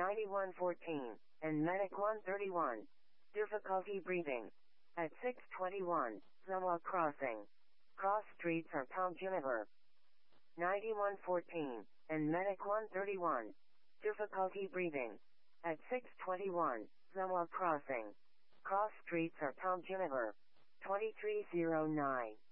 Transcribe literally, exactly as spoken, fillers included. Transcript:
ninety-one fourteen, and Medic one thirty-one. Difficulty breathing. At six twenty-one, Zawa Crossing. Cross streets are Palmjuniper. ninety-one fourteen, and Medic one thirty-one. Difficulty breathing. At six twenty-one, Zawa Crossing. Cross streets are Palmjuniper. twenty-three oh nine.